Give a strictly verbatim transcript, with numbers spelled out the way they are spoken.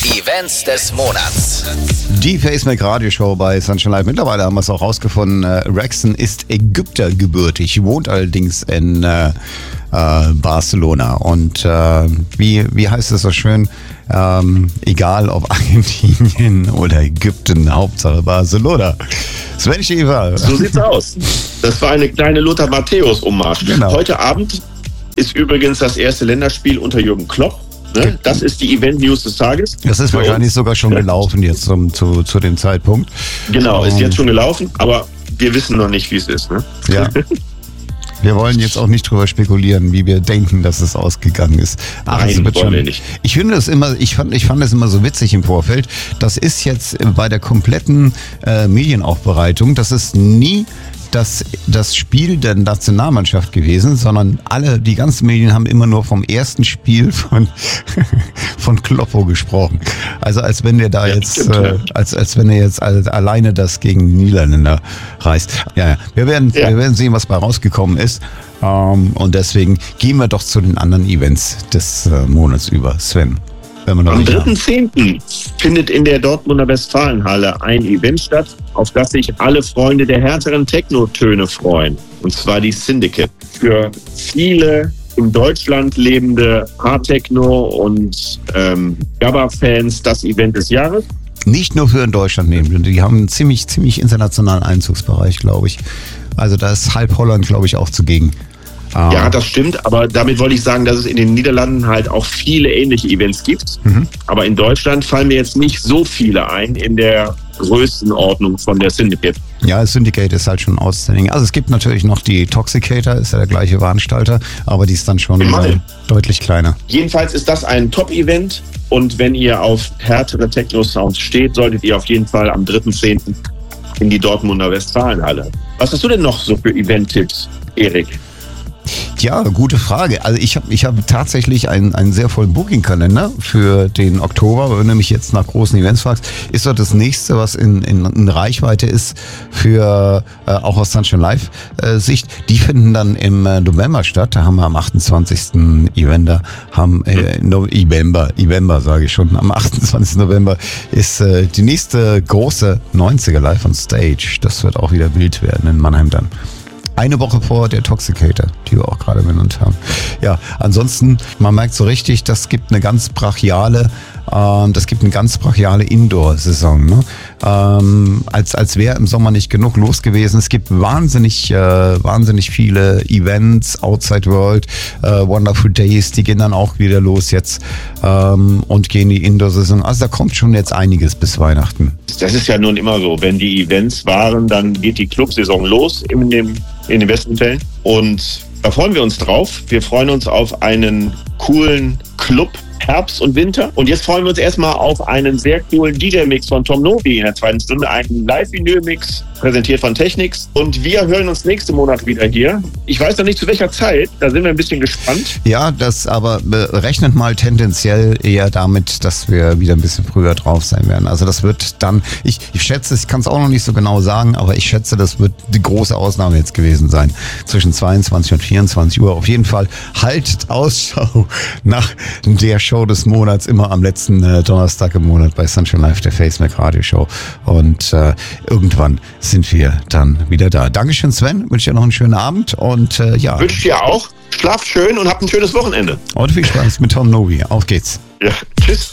Events des Monats. Die Facemac Radioshow bei Sunshine Live. Mittlerweile haben wir es auch rausgefunden. Äh, Rexon ist Ägypter gebürtig, wohnt allerdings in äh, äh, Barcelona. Und äh, wie, wie heißt es so schön? Ähm, egal ob Argentinien oder Ägypten, Hauptsache Barcelona. Sven Schäfer. So sieht's aus. Das war eine kleine Lothar Matthäus-Hommage. Genau. Heute Abend ist übrigens das erste Länderspiel unter Jürgen Klopp. Ne? Das ist die Event-News des Tages. Das ist wahrscheinlich sogar schon gelaufen jetzt zum, zu, zu dem Zeitpunkt. Genau, ist jetzt schon gelaufen, aber wir wissen noch nicht, wie es ist. Ne? Ja. Wir wollen jetzt auch nicht drüber spekulieren, wie wir denken, dass es ausgegangen ist. Ach, Nein, es wird wollen schon, wir nicht. Ich finde das immer, ich fand, ich fand das immer so witzig im Vorfeld. Das ist jetzt bei der kompletten äh, Medienaufbereitung, das ist nie das, das Spiel der Nationalmannschaft gewesen, sondern alle, die ganzen Medien haben immer nur vom ersten Spiel von, von Kloppo gesprochen. Also als wenn der da Ja, jetzt, stimmt, äh, ja. als, als wenn er jetzt alleine das gegen die Niederländer reißt. Ja, ja. Wir werden, Ja. wir werden sehen, was bei rausgekommen ist. Ähm, und deswegen gehen wir doch zu den anderen Events des äh, Monats über. Sven, wenn wir noch Am nicht dritten haben. zehnten findet in der Dortmunder Westfalenhalle ein Event statt, auf das sich alle Freunde der härteren Techno-Töne freuen. Und zwar die Syndicate. Für viele in Deutschland lebende Hard-Techno und ähm, Gabba-Fans das Event des Jahres. Nicht nur für in Deutschland nehmen. Die haben einen ziemlich, ziemlich internationalen Einzugsbereich, glaube ich. Also da ist halb Holland, glaube ich, auch zugegen. Ah. Ja, das stimmt, aber damit wollte ich sagen, dass es in den Niederlanden halt auch viele ähnliche Events gibt. Mhm. Aber in Deutschland fallen mir jetzt nicht so viele ein in der Größenordnung von der Syndicate. Ja, Syndicate ist halt schon outstanding. Also es gibt natürlich noch die Toxicator, ist ja der gleiche Veranstalter, aber die ist dann schon äh, deutlich kleiner. Jedenfalls ist das ein Top-Event und wenn ihr auf härtere Techno-Sounds steht, solltet ihr auf jeden Fall am dritten zehnten in die Dortmunder Westfalenhalle. Was hast du denn noch so für Event-Tipps, Erik? Ja, gute Frage. Also ich habe ich hab tatsächlich einen, einen sehr vollen Booking-Kalender für den Oktober. Wenn du mich jetzt nach großen Events fragst, ist doch das nächste, was in, in, in Reichweite ist für äh, auch aus Sunshine Live äh, Sicht. Die finden dann im äh, November statt. Da haben wir am achtundzwanzigsten November, haben äh, no, November, November sage ich schon. Am achtundzwanzigsten November ist äh, die nächste große neunziger Live on Stage. Das wird auch wieder wild werden in Mannheim dann. Eine Woche vor der Toxicator, die wir auch gerade benannt haben. Ja, ansonsten, man merkt so richtig, das gibt eine ganz brachiale, ähm, das gibt eine ganz brachiale Indoor-Saison. Ne? Ähm, als als wäre im Sommer nicht genug los gewesen. Es gibt wahnsinnig, äh, wahnsinnig viele Events, Outside World, äh, Wonderful Days, die gehen dann auch wieder los jetzt ähm, und gehen die Indoor-Saison. Also da kommt schon jetzt einiges bis Weihnachten. Das ist ja nun immer so. Wenn die Events waren, dann geht die Clubsaison los in, dem, in den besten Fällen. Und da freuen wir uns drauf. Wir freuen uns auf einen coolen Club Herbst und Winter. Und jetzt freuen wir uns erstmal auf einen sehr coolen D J-Mix von Tom Novi in der zweiten Stunde. Einen Live-Vinyl-Mix, präsentiert von Technics. Und wir hören uns nächsten Monat wieder hier. Ich weiß noch nicht zu welcher Zeit, da sind wir ein bisschen gespannt. Ja, das aber rechnet mal tendenziell eher damit, dass wir wieder ein bisschen früher drauf sein werden. Also das wird dann, ich, ich schätze, ich kann es auch noch nicht so genau sagen, aber ich schätze, das wird die große Ausnahme jetzt gewesen sein. Zwischen zweiundzwanzig und vierundzwanzig Uhr. Auf jeden Fall haltet Ausschau nach der Show des Monats, immer am letzten äh, Donnerstag im Monat bei Sunshine Live, der Facemac Radioshow. Und äh, irgendwann sind wir dann wieder da. Dankeschön, Sven. Wünsche dir noch einen schönen Abend und äh, ja. Wünsche dir auch. Schlaft schön und habt ein schönes Wochenende. Und viel Spaß mit Tom Novi. Auf geht's. Ja, tschüss.